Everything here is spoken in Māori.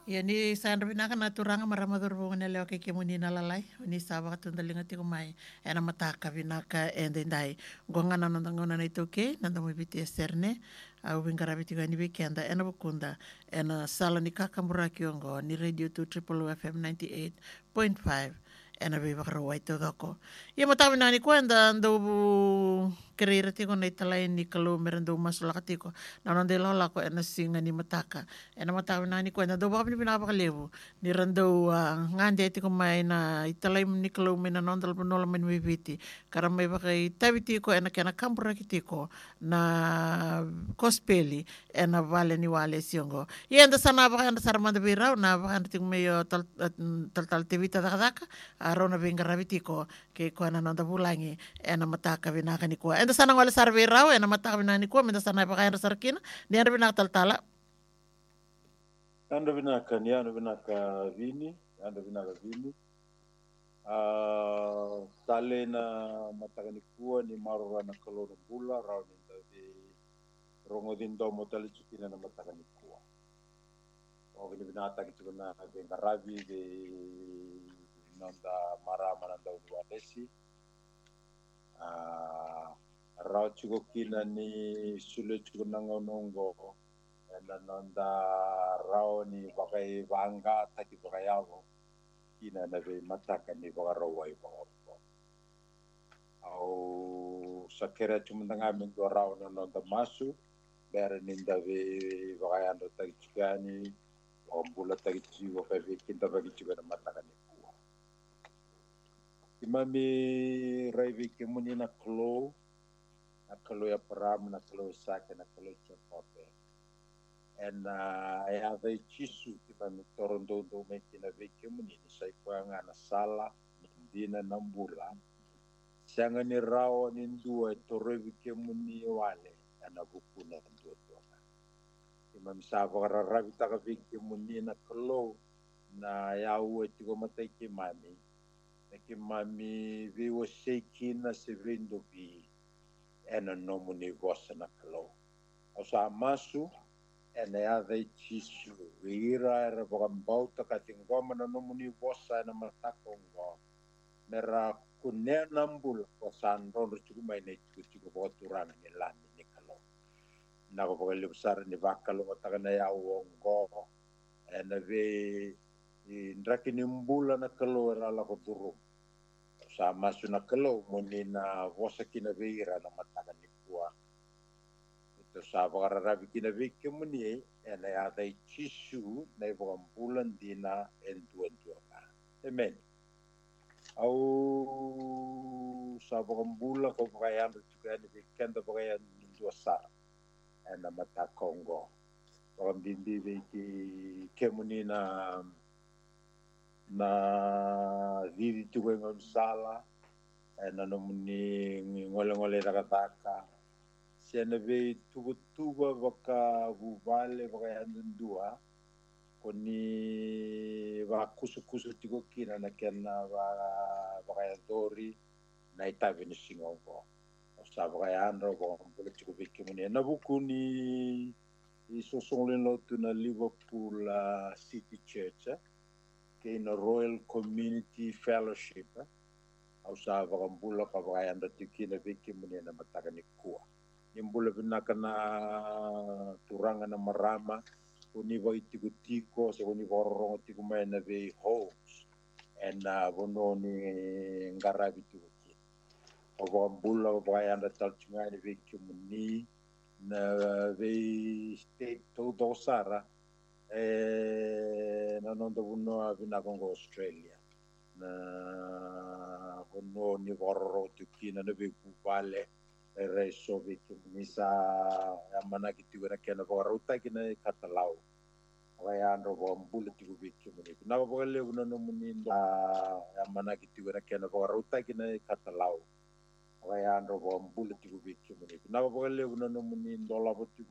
Ya ni sandra binaka na turanga maramadur bunga leo ke kemuni na lalai ni sawa ka tundalinga tiko mai ena mataka binaka ende ndai gonga na nandangona na itoke nanda mo biti eserne au bingara biti ga ni weekenda ena bukunda ena sala ni kakamura kiongo ni radio 2 triple FM 98.5 ena be bakara waito doko ia matawi nani kwenda ndo kerira tiko na italai ni kalu merendo masula katiko na nande lola ko ena singa ni mataka ena matawi nani kwenda ndo bakapini pinapakalewu ni rando ngande tiko mai na italai ni kalu mena nondal panola men wibiti karamai bakai tabiti ko ena kena kampura kitiko na kospeli ena vale ni wale siongo ia enda sana baka enda saramanda birau na baka enda tiko meyo tal tevita daka arona bingara bitiko ke ko na nonda bulangi ena mataka binaka ni ko enda sana ngole sarvirau ena mataka binaka ni ko menda sana baka enda sarkina ni enda binaka tala anda binaka ni anda binaka vini tale na mataka ni kua ni marora na kaloro bula rau ni tavi rongo dindo mo tali chukina na mataka ni kua o ni binata gitu na bengarabi de nonda marama nanda unuadesi rau chuko kina ni sule chuko nanga nongo na nonda rau ni bakai bangga taki bakai avo kina na be mataka ni bakai rawai bakai au sakera cuma tengah minggu rau na nonda masu bere ninda be bakai ando taki chukani o bula taki chigo bakai kinta bagi chuko na mataka ni Imami raivi kemuni na klo ya param na klo sake na klo chapote and I have a chisu imami torondo do meki na vi kemuni ni sai kwanga na sala dina nambula sanga ni rao ni ndua torovi kemuni wale ana buku na ndua imami sava ravi taka vi kemuni na klo na ya uwe tiko matai kimami que mami viu seikina se vendo vi ena nomu ni vosa na kalo. O sa masu ena ya vei tisu vira era bauta ka tingoma na nomu ni vosa na matakongo. Mera kunea nambul ko sa ndonro chuku mai nei chuku boturana ni lani ni kalo. Na ko le besar ni vakalo mataka na ya wongo ena ve ndraki ni mbula na kalo era la ko turu. Sa masu na kalo moni na vosa kina veira na mataka ni kua. Ito sa vakararavi kina veke moni ena ya dai chisu na iwa bulan dina entua ka. Amen. Au sa vakambula ko vakayan juga ni vekenda vakayan dua sa ena matakongo. Vakambimbi veki kemuni na vivi tuwe ngonsala na nomuni ngole rakataka sena ve tuba vaka vuvale vaka handundua koni va kusu tiko kina na kena vaka dori na itavi ni singongo sa vaka andro vaka mbole tiko viki muni na buku ni sosonglen lotu na Liverpool City Church in a Royal Community Fellowship au sa vakambula ka vakayanda tikina viki muni na mataka ni kua imbula vinaka na turanga na marama uni vai tiko se uni vororongo tiko mai na vei homes na vono ni ngaravi tiko ki au vakambula vakayanda talchunga ni viki muni na vei state todo sara na nonda vuno vinakongo Australia na vuno ni vororo tukina na viku vale reso viku misa amana kitu na kena vorota kina katalau wayandro bombulu tiku viku muni na vole vuno no muni amana kitu na kena vorota kina katalau wayandro bombulu tiku viku muni na vole vuno no muni ndola